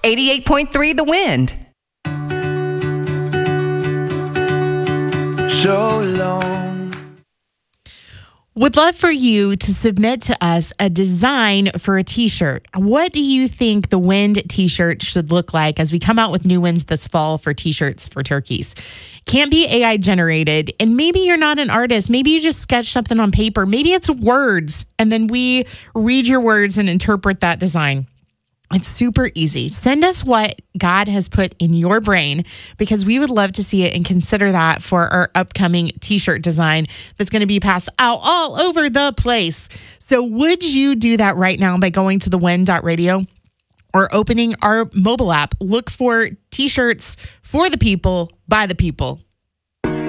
88.3 The Wind. So long. Would love for you to submit to us a design for a t-shirt. What do you think the Wind t-shirt should look like as we come out with new ones this fall for t-shirts for turkeys? Can't be AI generated. And maybe you're not an artist. Maybe you just sketch something on paper. Maybe it's words. And then we read your words and interpret that design. It's super easy. Send us what God has put in your brain because we would love to see it and consider that for our upcoming t-shirt design that's going to be passed out all over the place. So would you do that right now by going to thewind.radio or opening our mobile app? Look for t-shirts for the people, by the people.